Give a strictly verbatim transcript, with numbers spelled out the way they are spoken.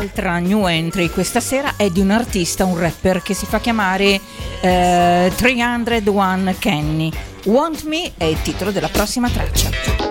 L'altra new entry questa sera è di un artista, un rapper che si fa chiamare eh, trecentouno Kenny. Want Me è il titolo della prossima traccia.